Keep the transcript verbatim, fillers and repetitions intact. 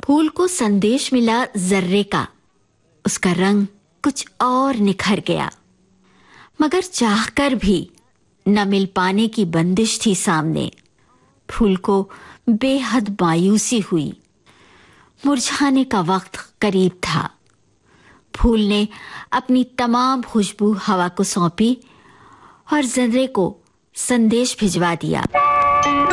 फूल को संदेश मिला जर्रे का, उसका रंग कुछ और निखर गया, मगर चाहकर भी न मिल पाने की बंदिश थी सामने। फूल को बेहद मायूसी हुई, मुरझाने का वक्त करीब था। फूल ने अपनी तमाम खुशबू हवा को सौंपी और जर्रे को संदेश भिजवा दिया।